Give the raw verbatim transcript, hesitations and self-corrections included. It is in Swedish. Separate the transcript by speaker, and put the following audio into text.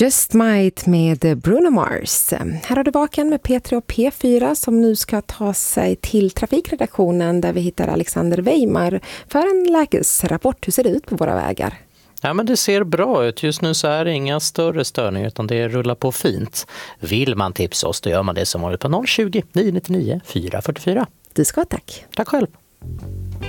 Speaker 1: Just Might med Bruno Mars. Här har du Vaken med P tre och P fyra som nu ska ta sig till trafikredaktionen där vi hittar Alexander Weimar för en lägesrapport. Hur ser det ut på våra vägar?
Speaker 2: Ja, men det ser bra ut. Just nu så är det inga större störningar utan det rullar på fint. Vill man tipsa oss då gör man det som vanligt på noll tjugo, nio nio nio, fyra fyra fyra.
Speaker 1: Du ska ha tack.
Speaker 2: Tack själv.